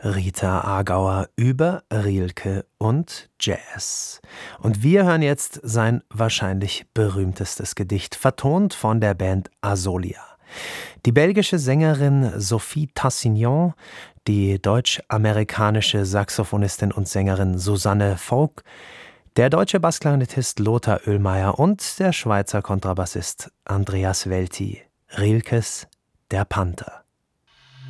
Rita Agauer über Rilke und Jazz. Und wir hören jetzt sein wahrscheinlich berühmtestes Gedicht, vertont von der Band Azolia. Die belgische Sängerin Sophie Tassignon, die deutsch-amerikanische Saxophonistin und Sängerin Susanne Vogt, der deutsche Bassklarinettist Lothar Oehlmeier und der Schweizer Kontrabassist Andreas Welti. Rilkes Der Panther.